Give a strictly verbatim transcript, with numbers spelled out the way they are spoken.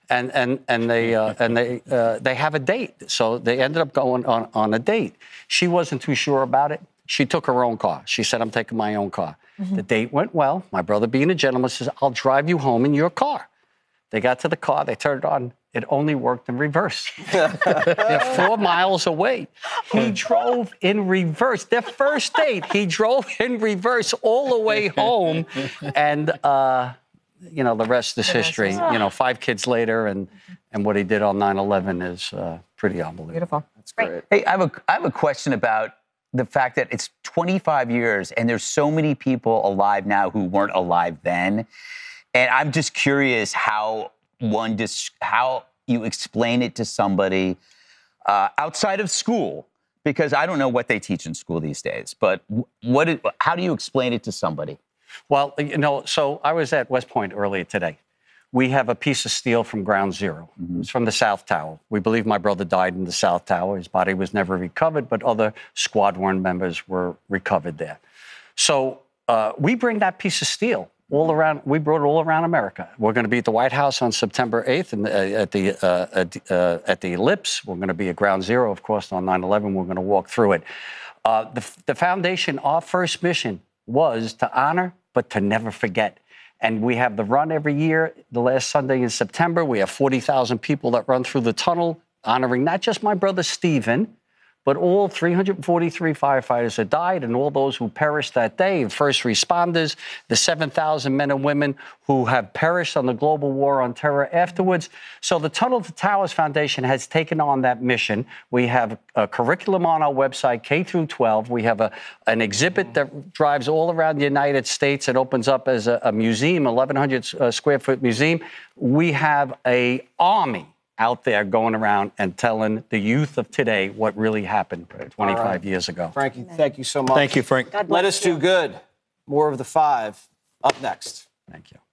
and and and they uh, and they uh, they have a date. So they ended up going on on a date. She wasn't too sure about it. She took her own car. She said, "I'm taking my own car." Mm-hmm. The date went well. My brother, being a gentleman, says, "I'll drive you home in your car." They got to the car. They turned it on. It only worked in reverse. They're four miles away. He drove in reverse. Their first date, he drove in reverse all the way home. And, uh, you know, the rest is history. You know, five kids later, and, and what he did on nine eleven is uh, pretty unbelievable. Beautiful. That's great. Hey, I have a, I have a question about the fact that it's twenty-five years, and there's so many people alive now who weren't alive then. And I'm just curious how one dis- how you explain it to somebody uh, outside of school, because I don't know what they teach in school these days. But what? It, how do you explain it to somebody? Well, you know, so I was at West Point earlier today. We have a piece of steel from Ground Zero. Mm-hmm. It's from the South Tower. We believe my brother died in the South Tower. His body was never recovered, but other squadron members were recovered there. So uh, we bring that piece of steel all around. We brought it all around America. We're going to be at the White House on September eighth and, uh, at the uh, at, uh, at the Ellipse. We're going to be at Ground Zero, of course, on nine eleven. We're going to walk through it. Uh, the, the foundation, our first mission was to honor, but to never forget. And we have the run every year. The last Sunday in September, we have forty thousand people that run through the tunnel, honoring not just my brother Stephen, but all three hundred forty-three firefighters that died and all those who perished that day, the first responders, the seven thousand men and women who have perished on the global war on terror afterwards. So the Tunnel to Towers Foundation has taken on that mission. We have a curriculum on our website, K through twelve. We have a, an exhibit that drives all around the United States. It opens up as a, a museum, eleven hundred uh, square foot museum. We have a army out there going around and telling the youth of today what really happened twenty-five right. years ago. Frankie, thank you so much. Thank you, Frank. Let us do good. More of the five up next. Thank you.